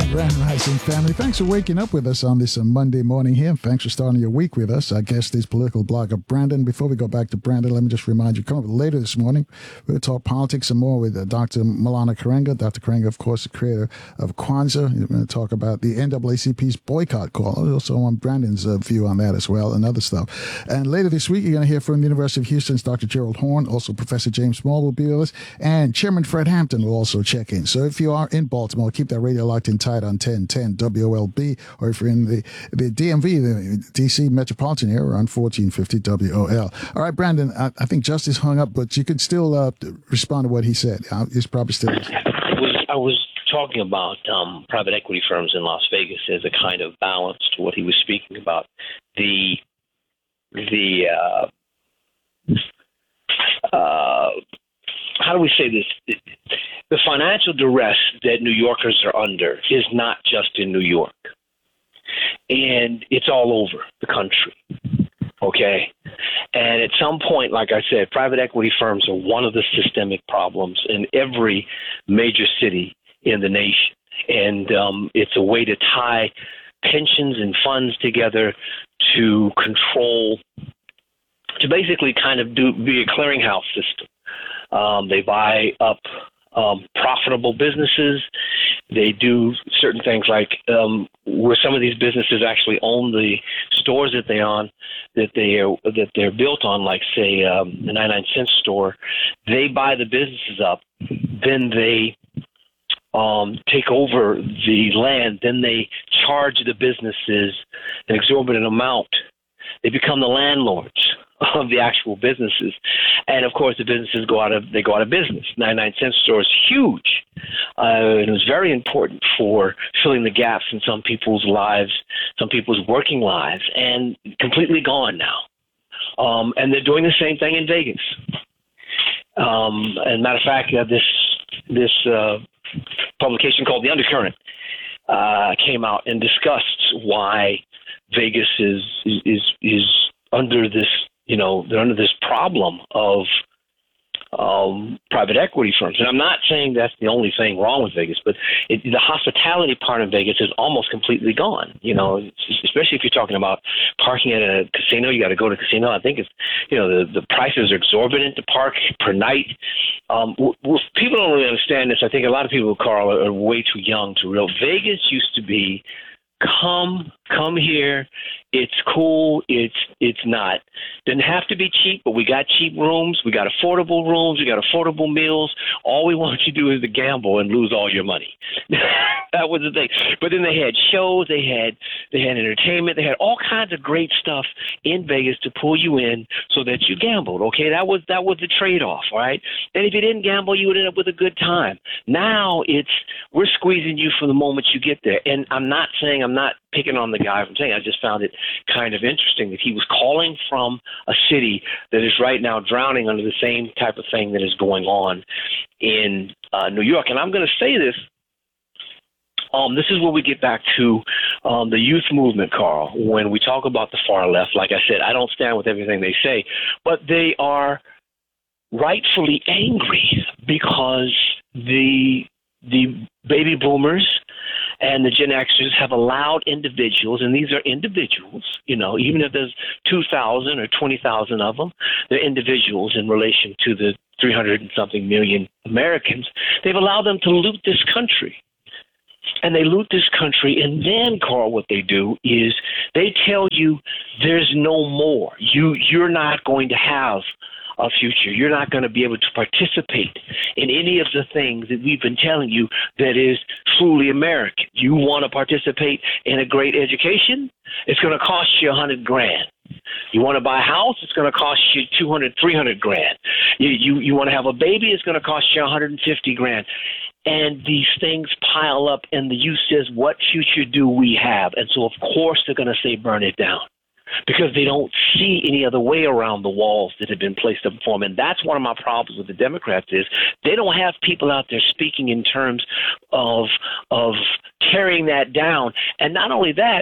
Grand Rising family. Thanks for waking up with us on this Monday morning here. Thanks for starting your week with us. Our guest is political blogger Brandon. Before we go back to Brandon, let me just remind you, coming up later this morning, we're going to talk politics and more with Dr. Malana Karenga. Dr. Karenga, of course, the creator of Kwanzaa. We're going to talk about the NAACP's boycott call. I also want Brandon's view on that as well and other stuff. And later this week, you're going to hear from the University of Houston's Dr. Gerald Horne. Also, Professor James Small will be with us. And Chairman Fred Hampton will also check in. So if you are in Baltimore, keep that radio locked in tight on 1010 WOLB, or if you're in the DMV, the DC metropolitan area, on 1450 WOL. All right, Brandon, I think Justice hung up, but you could still respond to what he said. He's probably still. I was talking about private equity firms in Las Vegas as a kind of balance to what he was speaking about. How do we say this? The financial duress that New Yorkers are under is not just in New York, and it's all over the country. Okay. And at some point, like I said, private equity firms are one of the systemic problems in every major city in the nation. And it's a way to tie pensions and funds together to control, to basically kind of be a clearinghouse system. They buy up profitable businesses. They do certain things like where some of these businesses actually own the stores that they're built on, like say the 99-cent store. They buy the businesses up, then they take over the land, then they charge the businesses an exorbitant amount. They become the landlords of the actual businesses, and of course the businesses go out of business. 99-cent store is huge, and it was very important for filling the gaps in some people's lives, some people's working lives, and completely gone now. And they're doing the same thing in Vegas. And matter of fact, this publication called The Undercurrent came out and discussed why Vegas is under this. They're under this problem of private equity firms. And I'm not saying that's the only thing wrong with Vegas, but the hospitality part of Vegas is almost completely gone, especially if you're talking about parking at a casino. You got to go to a casino. I think it's, the prices are exorbitant to park per night. People don't really understand this. I think a lot of people, Carl, are way too young to realize Vegas used to be come here. It's cool. It's not. Didn't have to be cheap, but we got cheap rooms. We got affordable rooms. We got affordable meals. All we want you to do is to gamble and lose all your money. That was the thing. But then they had shows. They had entertainment. They had all kinds of great stuff in Vegas to pull you in so that you gambled. Okay, that was the trade-off, right? And if you didn't gamble, you would end up with a good time. Now we're squeezing you from the moment you get there. And I'm not picking on the guy from saying. I just found it kind of interesting that he was calling from a city that is right now drowning under the same type of thing that is going on in New York. And I'm going to say this. This is where we get back to the youth movement, Carl. When we talk about the far left, like I said, I don't stand with everything they say, but they are rightfully angry because the baby boomers and the Gen Xers have allowed individuals, and these are individuals, even if there's 2,000 or 20,000 of them, they're individuals in relation to the 300 and something million Americans. They've allowed them to loot this country. And they loot this country, and then, Carl, what they do is they tell you there's no more. You're not going to have a future. You're not going to be able to participate in any of the things that we've been telling you that is truly American. You want to participate in a great education? It's going to cost you $100,000. You want to buy a house? It's going to cost you $200,000, $300,000. You want to have a baby? It's going to cost you $150,000. And these things pile up, and the youth says, what future do we have? And so, of course, they're going to say, burn it down, because they don't see any other way around the walls that have been placed up for them. And that's one of my problems with the Democrats is they don't have people out there speaking in terms of tearing that down. And not only that,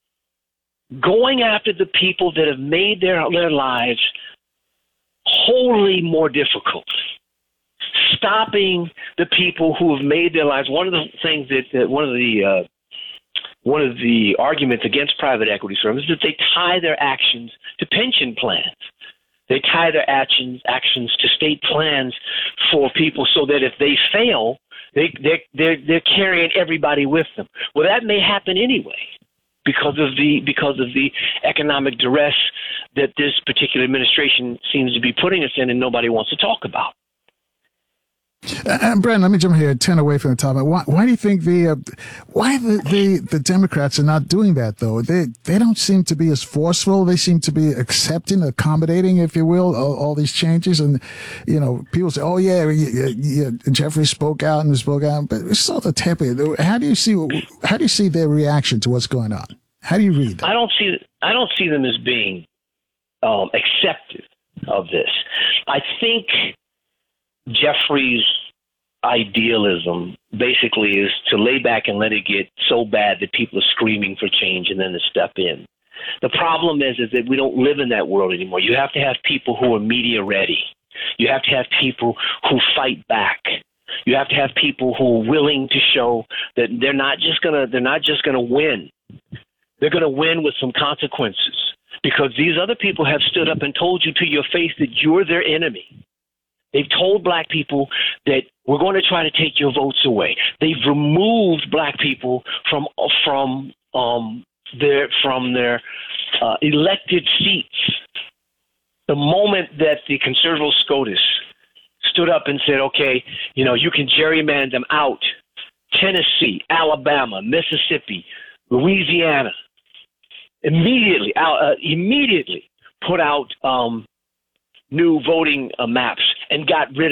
going after the people that have made their lives wholly more difficult. stopping the people who have made their lives. One of the things that one of the arguments against private equity firms is that they tie their actions to pension plans. They tie their actions to state plans for people, so that if they fail, they're carrying everybody with them. Well, that may happen anyway, because of the economic duress that this particular administration seems to be putting us in, and nobody wants to talk about. And Brandon, let me jump here 10 away from the topic. Why do you think the Democrats are not doing that, though? They don't seem to be as forceful. They seem to be accepting, accommodating, if you will, all these changes. And, people say, oh, yeah, Jeffrey spoke out, but it's sort of tepid. How do you see their reaction to what's going on? How do you read that? I don't see them as being accepted of this. I think Jeffrey's idealism basically is to lay back and let it get so bad that people are screaming for change and then to step in. The problem is that we don't live in that world anymore. You have to have people who are media ready. You have to have people who fight back. You have to have people who are willing to show that they're not just gonna win. They're gonna win with some consequences, because these other people have stood up and told you to your face that you're their enemy. They've told black people that we're going to try to take your votes away. They've removed black people from their elected seats. The moment that the conservative SCOTUS stood up and said, okay, you can gerrymander them out, Tennessee, Alabama, Mississippi, Louisiana, immediately put out new voting maps and got rid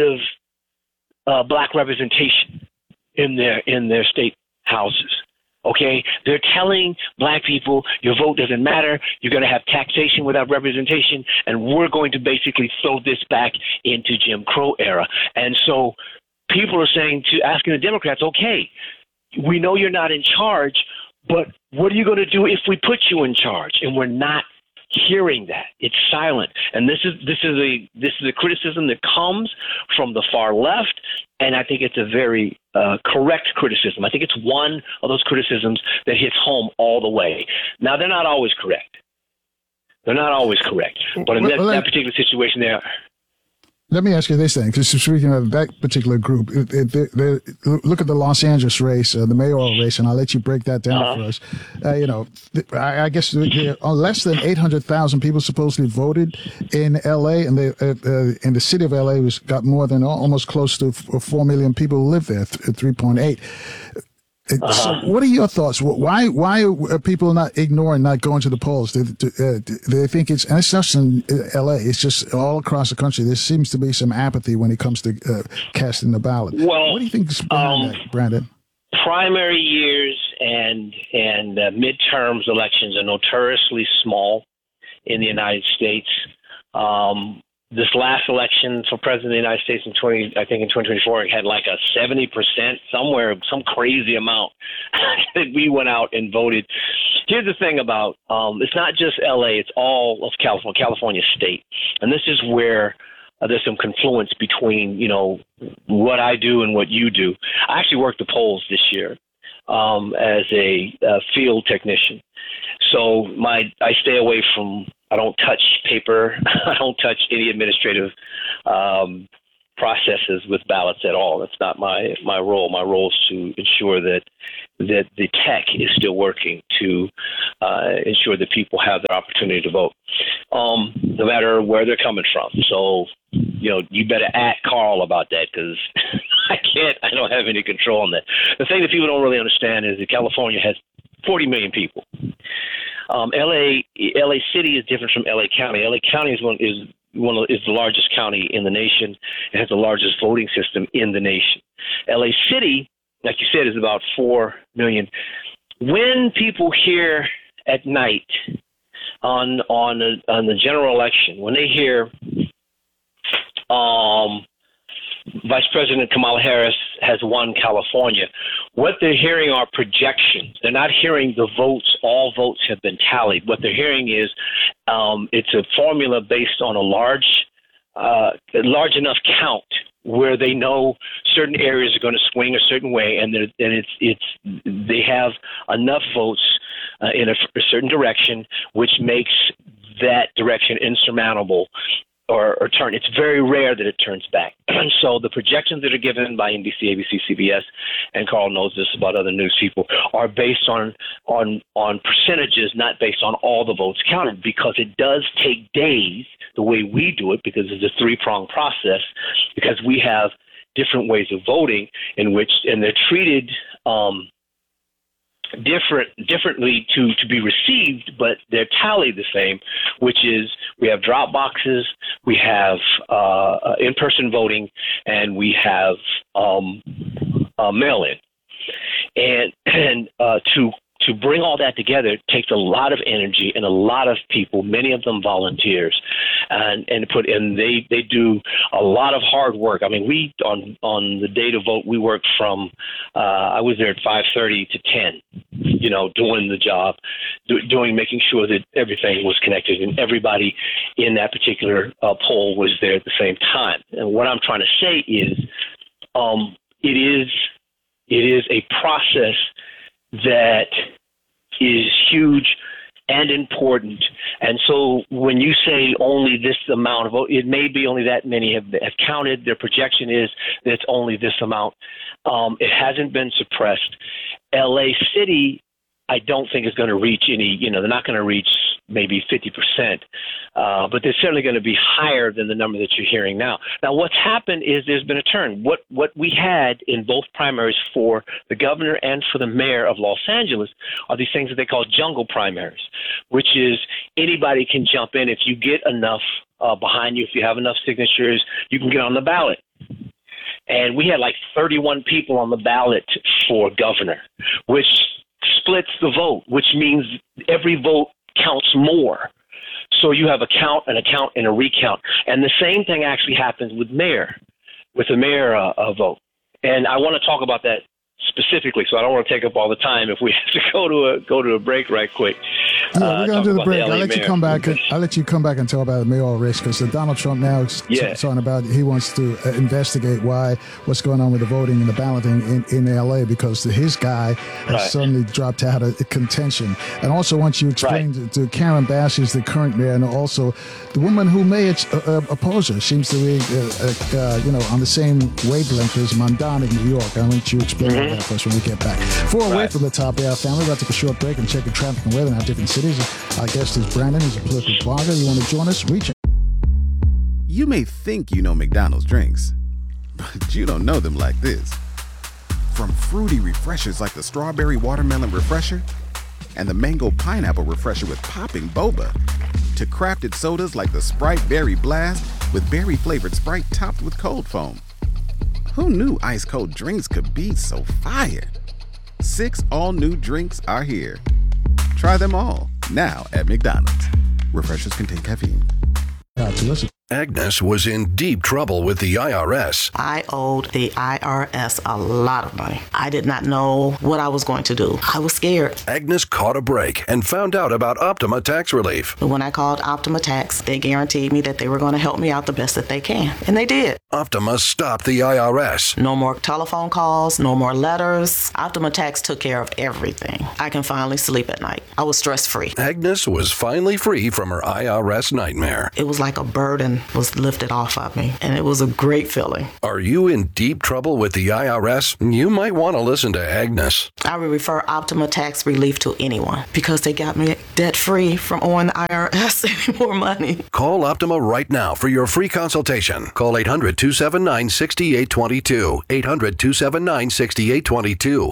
of black representation in their state houses. Okay, they're telling black people your vote doesn't matter. You're going to have taxation without representation, and we're going to basically throw this back into Jim Crow era. And so people are asking the Democrats, okay, we know you're not in charge, but what are you going to do if we put you in charge? And we're not hearing that. It's silent. And this is a criticism that comes from the far left, and I think it's a very correct criticism. I think it's one of those criticisms that hits home all the way. Now, they're not always correct. But in that particular situation, they are. Let me ask you this thing, because speaking of that particular group, look at the Los Angeles race, the mayoral race, and I'll let you break that down for us. I guess less than 800,000 people supposedly voted in L.A., and in the city of L.A. got more than almost close to 4 million people who live there, 3.8. So what are your thoughts? Why are people not going to the polls? They think it's not just in L.A., it's just all across the country. There seems to be some apathy when it comes to casting the ballot. Well, what do you think is behind that, Brandon? Primary years and midterms elections are notoriously small in the United States. This last election for president of the United States in 2024, it had like a 70%, some crazy amount that we went out and voted. Here's the thing about, it's not just LA, it's all of California state. And this is where there's some confluence between, what I do and what you do. I actually worked the polls this year as a field technician. So I stay away from, I don't touch paper. I don't touch any administrative processes with ballots at all. That's not my role. My role is to ensure that the tech is still working to ensure that people have their opportunity to vote, no matter where they're coming from. So, you better ask Carl about that, because I don't have any control on that. The thing that people don't really understand is that California has 40 million people. LA City is different from LA County. LA County is the largest county in the nation. It has the largest voting system in the nation. LA City, like you said, is about 4 million. When people hear at night on the general election, when they hear Vice President Kamala Harris has won California, what they're hearing are projections. They're not hearing the votes. All votes have been tallied. What they're hearing is it's a formula based on a large enough count where they know certain areas are going to swing a certain way, and they have enough votes in a certain direction, which makes that direction insurmountable or turn. It's very rare that it turns back. So the projections that are given by NBC, ABC, CBS, and Carl knows this about other news people, are based on percentages, not based on all the votes counted, because it does take days the way we do it, because it's a three-pronged process, because we have different ways of voting and they're treated differently to be received, but they're tallied the same, which is we have drop boxes, we have in-person voting, and we have mail-in. And to bring all that together takes a lot of energy and a lot of people, many of them volunteers, and they do a lot of hard work. I mean, we on the day to vote, we worked from I was there at 5:30 to 10, doing the job, making sure that everything was connected and everybody in that particular poll was there at the same time. And what I'm trying to say is, it is a process that is huge and important. And so when you say only this amount of vote, it may be only that many have counted. Their projection is that it's only this amount. It hasn't been suppressed. LA City, I don't think is going to reach any, they're not going to reach maybe 50%, but they're certainly going to be higher than the number that you're hearing now. Now, what's happened is there's been a turn. What we had in both primaries for the governor and for the mayor of Los Angeles are these things that they call jungle primaries, which is anybody can jump in. If you get enough behind you, if you have enough signatures, you can get on the ballot. And we had like 31 people on the ballot for governor, which splits the vote, which means every vote counts more. So you have a count, and a recount. And the same thing actually happens with the mayor vote. And I want to talk about that specifically, so I don't want to take up all the time if we have to go to a break right quick. Yeah, we're going to do the break. I'll let you come back. I'll let you come back and talk about the mayoral race, because Donald Trump now is talking about he wants to investigate what's going on with the voting and the balloting in L.A. because his guy has suddenly dropped out of contention. And also, once you explain to Karen Bass, who's the current mayor, and also the woman who may oppose her seems to be on the same wavelength as Mondani in New York. I'll let you explain that for us when we get back. Before away from the top of our family, we'll take a short break and check the traffic and weather in our different cities. Our guest is Brandon. He's a political blogger. You want to join us? Reach. You may think you know McDonald's drinks, but you don't know them like this. From fruity refreshers like the strawberry watermelon refresher and the mango pineapple refresher with popping boba, to crafted sodas like the Sprite Berry Blast with berry flavored Sprite topped with cold foam. Who knew ice cold drinks could be so fire? 6 all-new drinks are here. Try them all, now at McDonald's. Refreshers contain caffeine. Agnes was in deep trouble with the IRS. I owed the IRS a lot of money. I did not know what I was going to do. I was scared. Agnes caught a break and found out about Optima Tax Relief. But when I called Optima Tax, they guaranteed me that they were going to help me out the best that they can. And they did. Optima stopped the IRS. No more telephone calls, no more letters. Optima Tax took care of everything. I can finally sleep at night. I was stress-free. Agnes was finally free from her IRS nightmare. It was like a burden was lifted off of me, and it was a great feeling. Are you in deep trouble with the IRS? You might want to listen to Agnes. I would refer Optima Tax Relief to anyone because they got me debt-free from owing the IRS any more money. Call Optima right now for your free consultation. Call 800-279-6822. 800-279-6822.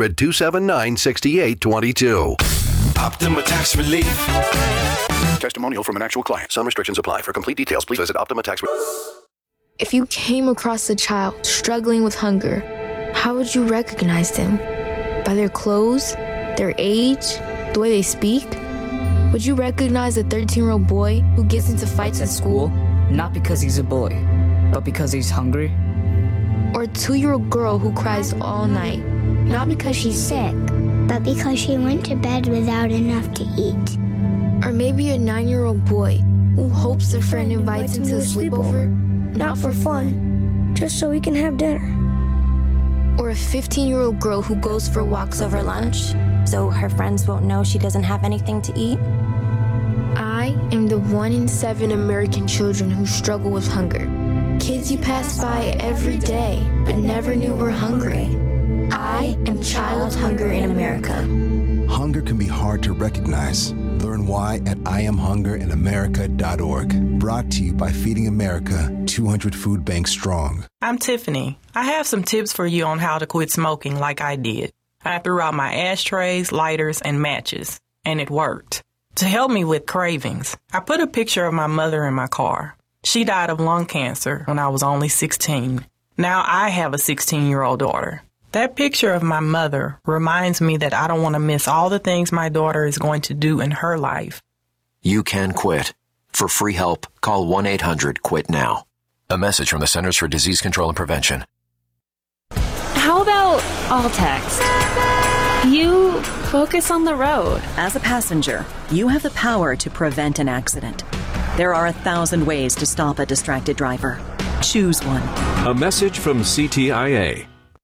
800-279-6822. Optima Tax Relief. Testimonial from an actual client. Some restrictions apply. For complete details, please visit Optima Tax Relief. If you came across a child struggling with hunger, how would you recognize them? By their clothes, their age, the way they speak? Would you recognize a 13-year-old boy who gets into fights at school? Not because he's a boy, but because he's hungry? Or a 2-year-old girl who cries all night, not because she's sick, but because she went to bed without enough to eat? Or maybe a 9-year-old boy who hopes a friend invites him to a sleepover, not for fun, just so we can have dinner. Or a 15-year-old girl who goes for walks over lunch, so her friends won't know she doesn't have anything to eat. I am the 1 in 7 American children who struggle with hunger. Kids you pass by every day, but never knew were hungry. I am child hunger in America. Hunger can be hard to recognize. Learn why at IamHungerInAmerica.org. Brought to you by Feeding America, 200 Food Banks Strong. I'm Tiffany. I have some tips for you on how to quit smoking like I did. I threw out my ashtrays, lighters, and matches, and it worked. To help me with cravings, I put a picture of my mother in my car. She died of lung cancer when I was only 16. Now I have a 16-year-old daughter. That picture of my mother reminds me that I don't want to miss all the things my daughter is going to do in her life. You can quit. For free help, call 1-800-QUIT-NOW. A message from the Centers for Disease Control and Prevention. How about all text? You focus on the road. As a passenger, you have the power to prevent an accident. There are 1,000 ways to stop a distracted driver. Choose one. A message from CTIA.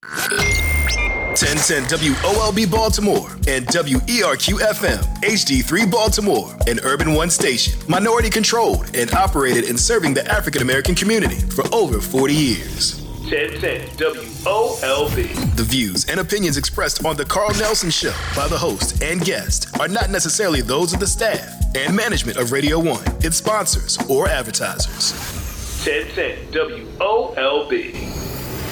1010 WOLB Baltimore and WERQ-FM HD3 Baltimore, an Urban One station, minority controlled and operated in serving the African American community for over 40 years. 1010 WOLB. The views and opinions expressed on The Carl Nelson Show by the host and guest are not necessarily those of the staff and management of Radio 1, its sponsors, or advertisers. 1010 WOLB.